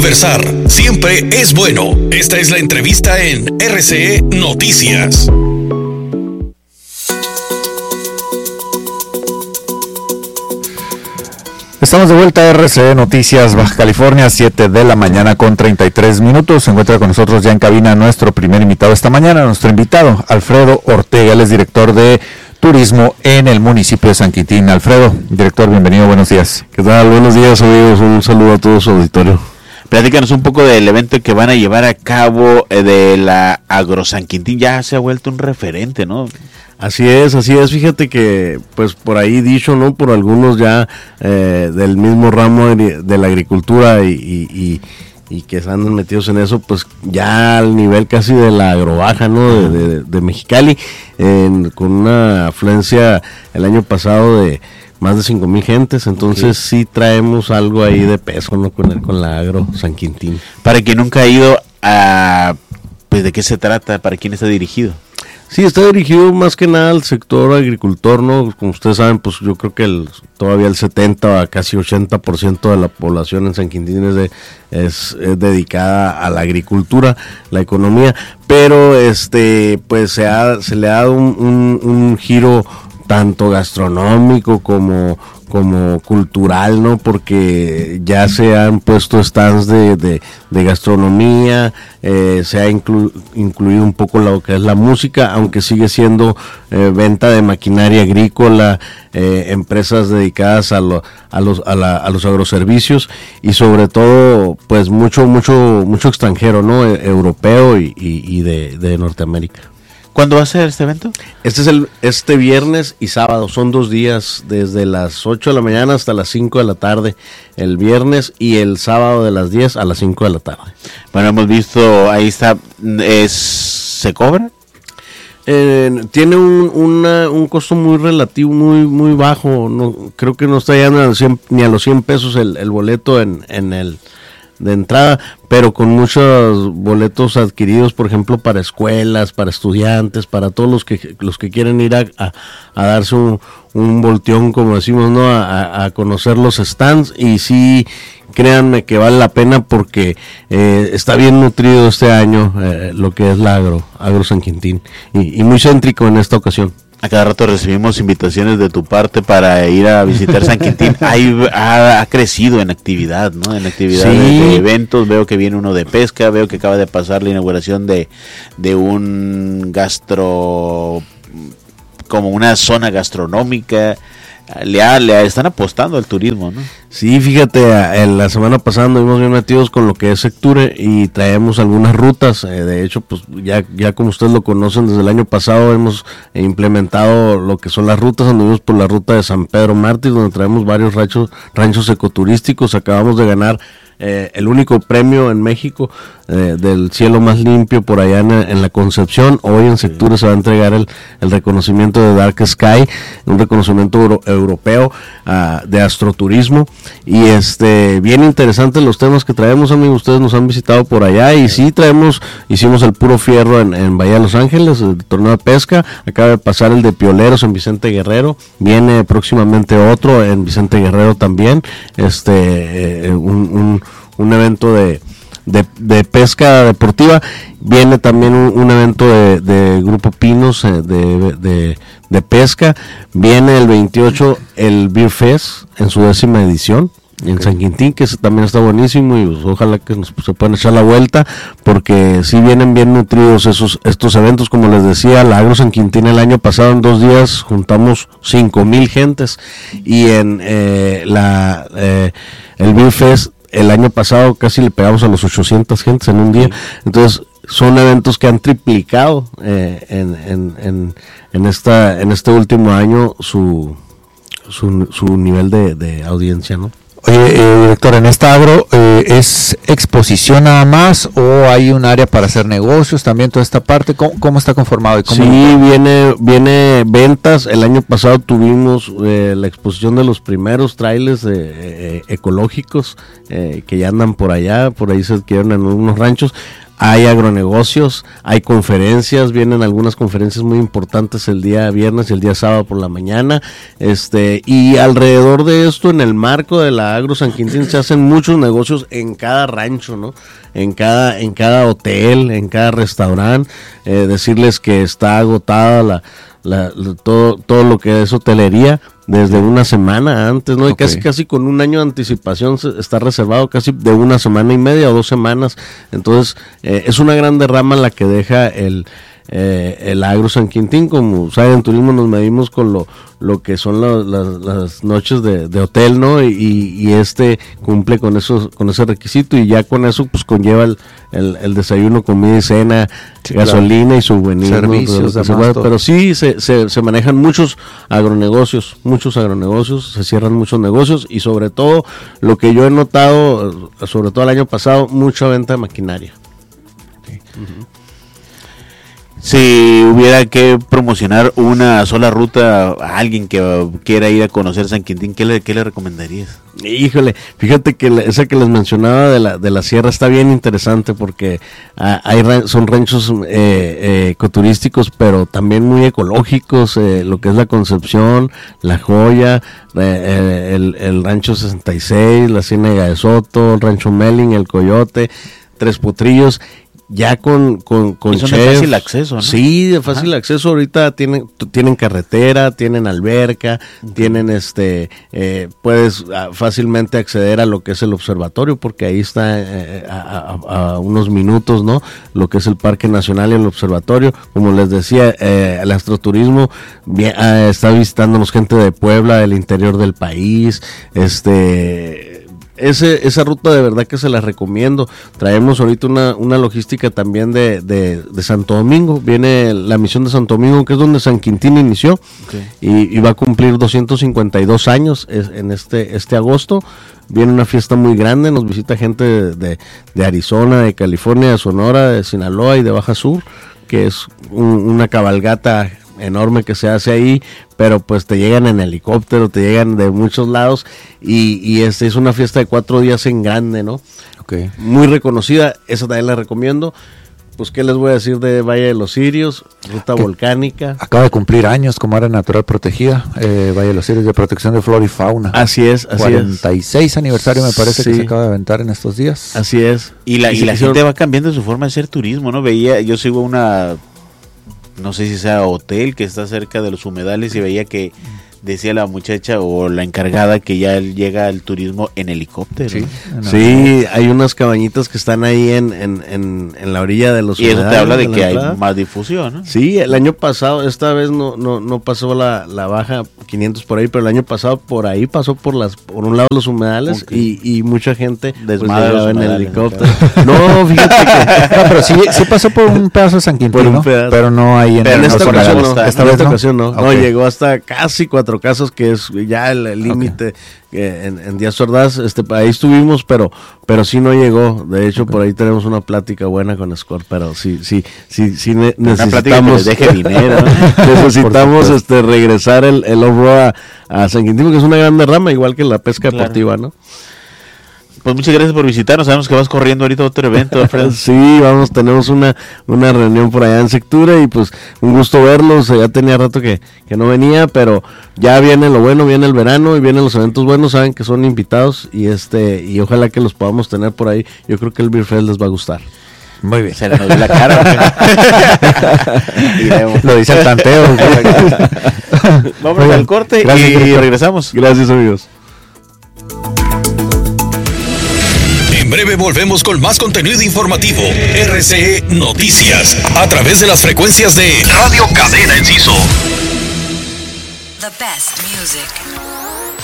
Conversar siempre es bueno. Esta es la entrevista en RCE Noticias. Estamos de vuelta a RCE Noticias Baja California, 7 de la mañana con 33 minutos. Se encuentra con nosotros ya en cabina nuestro primer invitado esta mañana, nuestro invitado, Alfredo Ortega. Él es director de turismo en el municipio de San Quintín. Alfredo, director, bienvenido, buenos días. ¿Qué tal? Buenos días, amigos. Un saludo a todo su auditorio. Platícanos un poco del evento que van a llevar a cabo de la Agro San Quintín. Ya se ha vuelto un referente, ¿no? Así es. Fíjate que, pues por ahí dicho, ¿no? Por algunos ya del mismo ramo de la agricultura y que andan metidos en eso, pues ya al nivel casi de la agrobaja, ¿no? De Mexicali, con una afluencia el año pasado de más de 5,000 gentes, entonces sí traemos algo ahí de peso, ¿no? Con la Agro San Quintín. Para quien nunca ha ido a, pues ¿de qué se trata? ¿Para quién está dirigido? Sí, está dirigido más que nada al sector agricultor, ¿no? Como ustedes saben, pues yo creo que todavía el 70 a casi 80% de la población en San Quintín es dedicada a la agricultura, la economía, pero pues se le ha dado un giro tanto gastronómico como cultural, ¿no? Porque ya se han puesto stands de gastronomía, se ha incluido un poco lo que es la música, aunque sigue siendo venta de maquinaria agrícola, empresas dedicadas a los agroservicios y sobre todo, pues mucho extranjero, ¿no? Europeo y de Norteamérica. ¿Cuándo va a ser este evento? Este viernes y sábado, son 2 días, desde las 8 de la mañana hasta las 5 de la tarde, el viernes, y el sábado de las 10 a las 5 de la tarde. Bueno, hemos visto, ahí está, ¿se cobra? Tiene un costo muy relativo, muy bajo, no, creo que no está llegando ni a los 100 pesos el boleto en el de entrada, pero con muchos boletos adquiridos, por ejemplo, para escuelas, para estudiantes, para todos los que quieren ir a darse un volteón, como decimos, ¿no? A conocer los stands, y sí, créanme que vale la pena porque está bien nutrido este año lo que es la Agro San Quintín, y muy céntrico en esta ocasión. A cada rato recibimos invitaciones de tu parte para ir a visitar San Quintín. Ha crecido en actividad, ¿no? En actividad sí. de eventos. Veo que viene uno de pesca, veo que acaba de pasar la inauguración de un como una zona gastronómica. Le están apostando al turismo, ¿no? Sí, fíjate, la semana pasada nos vimos bien metidos con lo que es Secture y traemos algunas rutas. De hecho, pues ya como ustedes lo conocen, desde el año pasado hemos implementado lo que son las rutas. Anduvimos por la ruta de San Pedro Mártir, donde traemos varios ranchos ecoturísticos. Acabamos de ganar el único premio en México del cielo más limpio por allá en la Concepción. Hoy en Secture se va a entregar el reconocimiento de Dark Sky, un reconocimiento europeo de astroturismo, y bien interesantes los temas que traemos, amigos. Ustedes nos han visitado por allá y sí hicimos el puro fierro en Bahía de Los Ángeles, el torneo de pesca. Acaba de pasar el de pioleros en Vicente Guerrero, viene próximamente otro en Vicente Guerrero también, un evento de pesca deportiva. Viene también un evento de Grupo Pinos de pesca. Viene el 28 el Beer Fest en su 10ª edición en San Quintín, que también está buenísimo, y pues, ojalá que se puedan echar la vuelta, porque sí vienen bien nutridos estos eventos. Como les decía, la Agro San Quintín el año pasado en 2 días juntamos 5,000 gentes, y en el Beer Fest el año pasado casi le pegamos a los 800 gentes en un día. Entonces son eventos que han triplicado en este último año su nivel de audiencia, ¿no? Oye, director, ¿en esta Agro es exposición nada más o hay un área para hacer negocios también, toda esta parte? ¿Cómo está conformado? Sí, viene ventas. El año pasado tuvimos la exposición de los primeros trailers ecológicos que ya andan por ahí se adquirieron en unos ranchos. hay agronegocios, hay conferencias, vienen algunas conferencias muy importantes el día viernes y el día sábado por la mañana, y alrededor de esto, en el marco de la Agro San Quintín, se hacen muchos negocios en cada rancho, ¿no? En cada hotel, en cada restaurante, decirles que está agotada todo lo que es hotelería desde una semana antes, ¿no? Y casi con un año de anticipación está reservado, casi de una semana y media o 2 semanas. Entonces, es una gran derrama la que deja el Agro San Quintín. Como saben, en turismo nos medimos con lo que son las noches de hotel, ¿no? Y cumple con ese requisito, y ya con eso pues conlleva el desayuno, comida y cena, sí, gasolina, claro, y souvenirs, servicios, ¿no? Pero sí se manejan muchos agronegocios, se cierran muchos negocios, y sobre todo lo que yo he notado, sobre todo el año pasado, mucha venta de maquinaria. Okay. Uh-huh. Si hubiera que promocionar una sola ruta a alguien que quiera ir a conocer San Quintín, ¿qué le recomendarías? Híjole, fíjate que esa que les mencionaba de la sierra está bien interesante, porque son ranchos ecoturísticos, pero también muy ecológicos, lo que es la Concepción, La Joya, el rancho 66, la Ciénega de Soto, el rancho Melling, el Coyote, Tres Potrillos. Ya con y son de fácil acceso, ¿no? Sí, de fácil acceso. Ahorita tienen carretera, tienen alberca, tienen puedes fácilmente acceder a lo que es el observatorio, porque ahí está a unos minutos, ¿no? Lo que es el Parque Nacional y el observatorio. Como les decía, el astroturismo está visitándonos gente de Puebla, del interior del país, esa ruta de verdad que se la recomiendo. Traemos ahorita una logística también de Santo Domingo. Viene la misión de Santo Domingo, que es donde San Quintín inició, okay, y va a cumplir 252 años en este agosto. Viene una fiesta muy grande, nos visita gente de Arizona, de California, de Sonora, de Sinaloa y de Baja Sur, que es una cabalgata enorme que se hace ahí, pero pues te llegan en helicóptero, te llegan de muchos lados, y es una fiesta de 4 días en grande, ¿no? Okay. Muy reconocida, esa también la recomiendo. Pues qué les voy a decir de Valle de los Cirios, ruta volcánica. Acaba de cumplir años como área natural protegida, Valle de los Cirios, de protección de flora y fauna. Así es, 46 aniversario me parece, sí, que se acaba de aventar en estos días. Así es. Y la gente va cambiando su forma de hacer turismo, ¿no? Yo sigo no sé si sea hotel que está cerca de los humedales, y veía que decía la muchacha o la encargada que ya llega el turismo en helicóptero. Sí, ¿no? Sí, hay unas cabañitas que están ahí en la orilla de los humedales. Y eso te habla de que hay más difusión, ¿no? Sí, el año pasado, esta vez no pasó la baja 500 por ahí, pero el año pasado por ahí pasó por un lado los humedales, okay, y mucha gente desmadre en el helicóptero. No, fíjate que... No, pero sí pasó por un pedazo de San Quintín, ¿no? Pero no hay en esta ocasión no. Esta ocasión no. Okay. No, llegó hasta casi 4 casos, que es ya el límite, okay, en Díaz Ordaz. Ahí estuvimos, pero sí no llegó. De hecho, okay, por ahí tenemos una plática buena con Score, pero sí necesitamos deje dinero, ¿no? Necesitamos regresar el off-road a San Quintín, que es una gran derrama, igual que la pesca, claro, deportiva, ¿no? Pues muchas gracias por visitarnos. Sabemos que vas corriendo ahorita a otro evento, Alfredo. Sí, tenemos una reunión por allá en Sectura, y pues un gusto verlos. Ya tenía rato que no venía, pero ya viene lo bueno, viene el verano y vienen los eventos buenos. Saben que son invitados, y ojalá que los podamos tener por ahí. Yo creo que el Beer Fest les va a gustar. Muy bien. Se le nos ve la cara. Lo dice el tanteo. Vamos al corte. Gracias, y regresamos. Gracias, amigos. En breve volvemos con más contenido informativo. RCE Noticias, a través de las frecuencias de Radio Cadena Enciso. The best music.